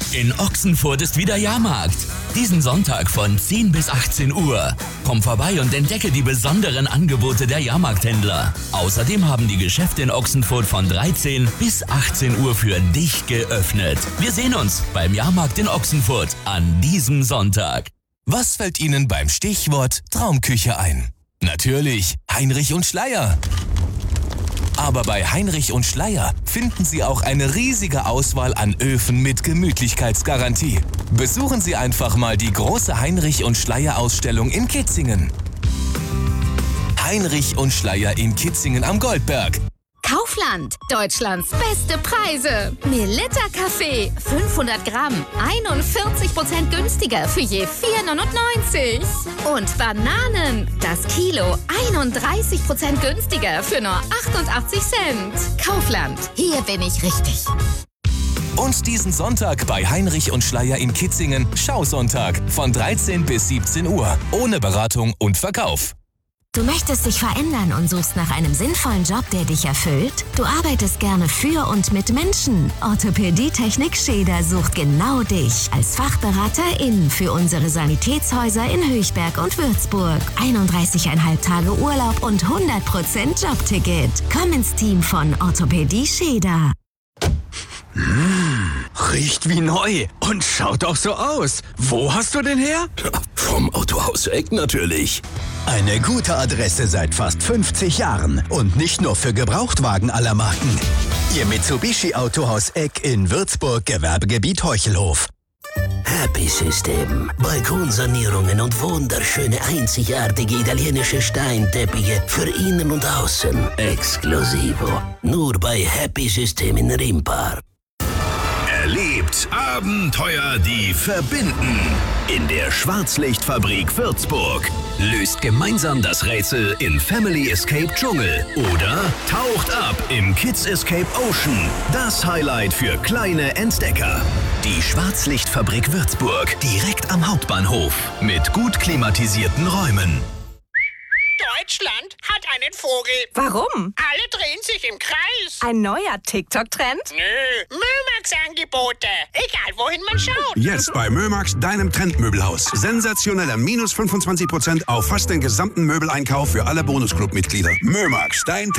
In Ochsenfurt ist wieder Jahrmarkt. Diesen Sonntag von 10 bis 18 Uhr. Komm vorbei und entdecke die besonderen Angebote der Jahrmarkthändler. Außerdem haben die Geschäfte in Ochsenfurt von 13 bis 18 Uhr für dich geöffnet. Wir sehen uns beim Jahrmarkt in Ochsenfurt an diesem Sonntag. Was fällt Ihnen beim Stichwort Traumküche ein? Natürlich Heinrich und Schleyer. Aber bei Heinrich und Schleyer finden Sie auch eine riesige Auswahl an Öfen mit Gemütlichkeitsgarantie. Besuchen Sie einfach mal die große Heinrich und Schleyer Ausstellung in Kitzingen. Heinrich und Schleyer in Kitzingen am Goldberg. Kaufland, Deutschlands beste Preise. Melitta Kaffee, 500 Gramm, 41% günstiger für je 4,99. Und Bananen, das Kilo, 31% günstiger für nur 88 Cent. Kaufland, hier bin ich richtig. Und diesen Sonntag bei Heinrich und Schleyer in Kitzingen, Schausonntag von 13 bis 17 Uhr. Ohne Beratung und Verkauf. Du möchtest dich verändern und suchst nach einem sinnvollen Job, der dich erfüllt? Du arbeitest gerne für und mit Menschen. Orthopädie-Technik Scheder sucht genau dich als Fachberaterin für unsere Sanitätshäuser in Höchberg und Würzburg. 31,5 Tage Urlaub und 100% Jobticket. Komm ins Team von Orthopädie Scheder. Riecht wie neu und schaut auch so aus. Wo hast du den her? Vom Autohaus Eck natürlich. Eine gute Adresse seit fast 50 Jahren und nicht nur für Gebrauchtwagen aller Marken. Ihr Mitsubishi Autohaus Eck in Würzburg, Gewerbegebiet Heuchelhof. Happy System. Balkonsanierungen und wunderschöne, einzigartige italienische Steinteppiche für innen und außen. Exklusivo. Nur bei Happy System in Rimpar. Erlebt Abenteuer, die verbinden. In der Schwarzlichtfabrik Würzburg. Löst gemeinsam das Rätsel in Family Escape Dschungel. Oder taucht ab im Kids Escape Ocean. Das Highlight für kleine Entdecker. Die Schwarzlichtfabrik Würzburg. Direkt am Hauptbahnhof. Mit gut klimatisierten Räumen. Deutschland hat einen Vogel. Warum? Alle drehen sich im Kreis. Ein neuer TikTok-Trend? Nö, Mömax-Angebote. Egal, wohin man schaut. Jetzt bei Mömax, deinem Trendmöbelhaus. Sensationeller minus 25% auf fast den gesamten Möbeleinkauf für alle Bonusclub-Mitglieder. Mömax, dein